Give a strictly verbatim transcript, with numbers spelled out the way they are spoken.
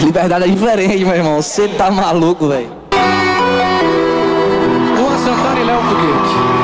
Liberdade é diferente, meu irmão. Você tá maluco, velho. Luan Santana e Léo Foguete.